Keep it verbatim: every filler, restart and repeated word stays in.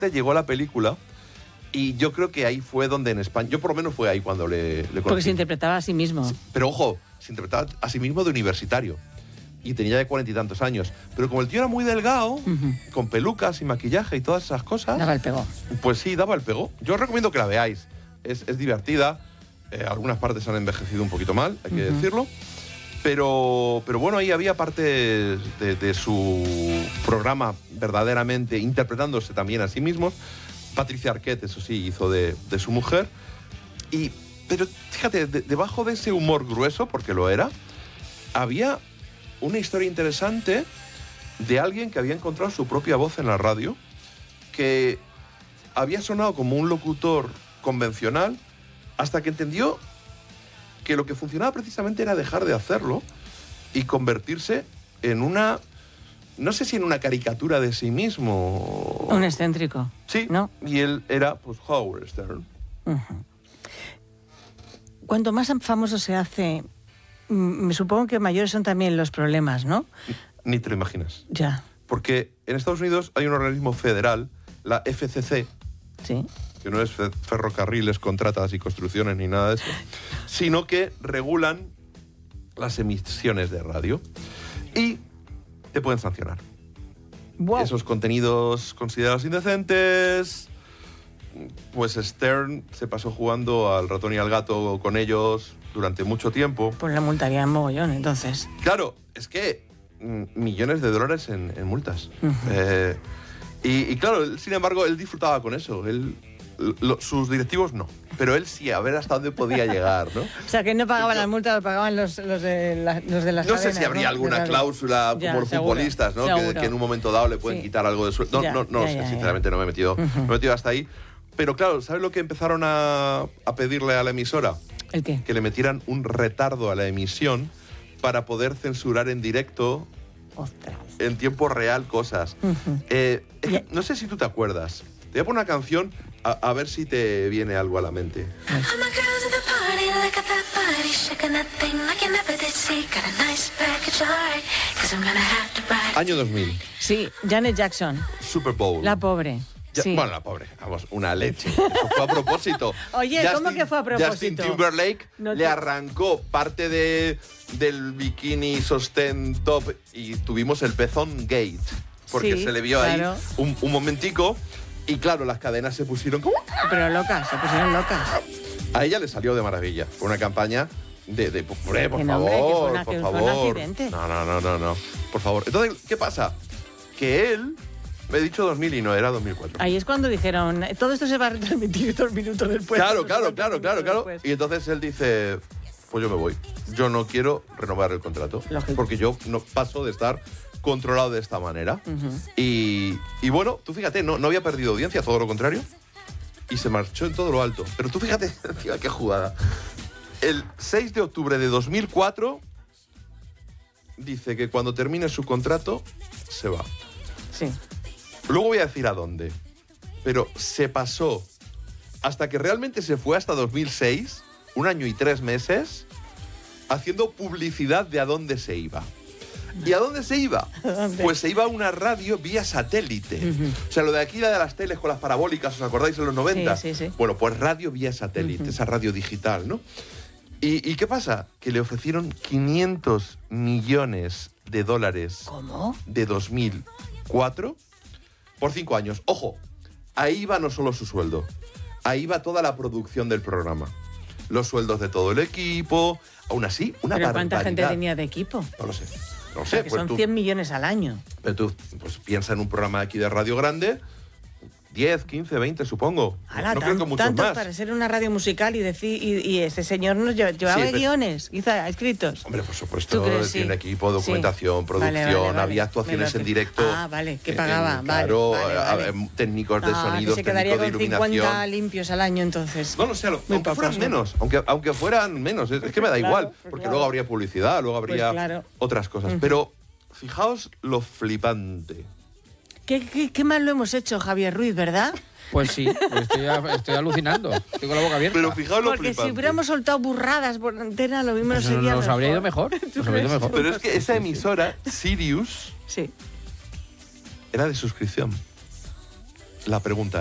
llegó la película y yo creo que ahí fue donde en España, yo por lo menos fue ahí cuando le, le conocí. Porque se interpretaba a sí mismo. Sí, pero ojo, se interpretaba a sí mismo de universitario y tenía ya cuarenta y tantos años. Pero como el tío era muy delgado, uh-huh. con pelucas y maquillaje y todas esas cosas... Daba el pego. Pues sí, daba el pego. Yo os recomiendo que la veáis. Es, es divertida. Eh, algunas partes han envejecido un poquito mal, hay que uh-huh. decirlo. Pero, pero bueno, ahí había parte de, de su programa verdaderamente interpretándose también a sí mismos. Patricia Arquette, eso sí, hizo de, de su mujer. Y, pero fíjate, de, debajo de ese humor grueso, porque lo era, había una historia interesante de alguien que había encontrado su propia voz en la radio, que había sonado como un locutor convencional hasta que entendió que lo que funcionaba precisamente era dejar de hacerlo y convertirse en una, no sé si en una caricatura de sí mismo. Un excéntrico. Sí, ¿no? Y él era, pues, Howard Stern. Uh-huh. Cuanto más famoso se hace, me supongo que mayores son también los problemas, ¿no? Ni te lo imaginas. Ya. Porque en Estados Unidos hay un organismo federal, la F C C, sí, que no es ferrocarriles, contratas y construcciones ni nada de eso, sino que regulan las emisiones de radio y te pueden sancionar. Wow. Esos contenidos considerados indecentes, pues Stern se pasó jugando al ratón y al gato con ellos durante mucho tiempo. Pues la multarían mogollón, entonces. Claro, es que mm, millones de dólares en, en multas. Uh-huh. eh, y, y claro, él, sin embargo, él disfrutaba con eso. Él... Lo, sus directivos no, pero él sí, a ver hasta dónde podía llegar, ¿no? O sea, que no pagaban las multas, lo pagaban los, los, de, la, los de las No cadenas, sé si habría ¿no? alguna cláusula ya, como los seguro, futbolistas, ¿no? Que, que en un momento dado le pueden sí. quitar algo de sueldo. No, ya, no, no, ya, sé, ya, sinceramente ya. no me he metido, uh-huh. no me he metido hasta ahí. Pero claro, ¿sabes lo que empezaron a, a pedirle a la emisora? ¿El qué? Que le metieran un retardo a la emisión para poder censurar en directo, Ostras. en tiempo real, cosas. Uh-huh. eh, yeah. No sé si tú te acuerdas. Te voy a poner una canción a, a ver si te viene algo a la mente. Año dos mil. Sí, Janet Jackson. Super Bowl. La pobre. Ya, sí. Bueno, la pobre, vamos, una leche. Eso fue a propósito. Oye, Justin, ¿cómo que fue a propósito? Justin Timberlake no te... le arrancó parte de, del bikini sostén top y tuvimos el pezón gate. Porque sí, se le vio claro. ahí un, un momentico y claro, las cadenas se pusieron como... Pero locas, se pusieron locas. A ella le salió de maravilla. Fue una campaña de... de por, por, por no, favor, hombre, que fue una, por que favor. Fue un accidente. No, no, no, no, no. Por favor. Entonces, ¿qué pasa? Que él... Me he dicho dos mil y no, era dos mil cuatro. Ahí es cuando dijeron, todo esto se va a retransmitir dos minutos después. Claro, claro, claro, claro, claro. Y entonces él dice, pues yo me voy. Yo no quiero renovar el contrato. Lógico. Porque yo no paso de estar controlado de esta manera. Uh-huh. Y, y bueno, tú fíjate, no, no había perdido audiencia, todo lo contrario. Y se marchó en todo lo alto. Pero tú fíjate, tío, qué jugada. El seis de octubre de dos mil cuatro dice que cuando termine su contrato, se va. Sí. Luego voy a decir a dónde. Pero se pasó hasta que realmente se fue hasta dos mil seis, un año y tres meses, haciendo publicidad de a dónde se iba. ¿Y a dónde se iba? ¿Dónde? Pues se iba a una radio vía satélite. Uh-huh. O sea, lo de aquí, la de las teles con las parabólicas, ¿os acordáis en los noventa? Sí, sí, sí. Bueno, pues radio vía satélite, uh-huh. esa radio digital, ¿no? ¿Y, ¿Y qué pasa? Que le ofrecieron quinientos millones de dólares. ¿Cómo? De dos mil cuatro por cinco años. Ojo, ahí va no solo su sueldo, ahí va toda la producción del programa. Los sueldos de todo el equipo, aún así, una ¿Pero barbaridad. cuánta gente tenía de equipo? No lo sé. No o sé. sea, que pues son tú, cien millones al año. Pero tú pues, piensa en un programa aquí de radio grande, diez, quince, veinte, supongo. Ala, no tan, creo que muchos tanto más. Para ser una radio musical y decir y, y este señor nos llevaba, llevaba sí, pero, guiones, hizo escritos. Hombre, por supuesto, tiene sí. equipo, documentación, sí. producción, vale, vale, vale. había actuaciones en directo. Ah, vale, que pagaba, en, vale, claro, vale, vale. técnicos de ah, sonidos, que se quedaría técnicos de con iluminación. cincuenta limpios al año, entonces. No, no sé, lo, aunque fueran menos, aunque, aunque fueran menos, es, es que me da claro, igual, pues porque claro. luego habría publicidad, luego habría pues claro. otras cosas. Uh-huh. Pero fijaos lo flipante. ¿Qué, qué, qué mal lo hemos hecho, Javier Ruiz, ¿verdad? Pues sí, estoy, estoy alucinando. Estoy con la boca abierta. Pero fijaos lo Porque flipante. si hubiéramos soltado burradas por antena, lo mismo pues no sería nos mejor. habría ido mejor. Nos habría ido mejor. Pero es que esa emisora, Sirius, sí. era de suscripción. la pregunta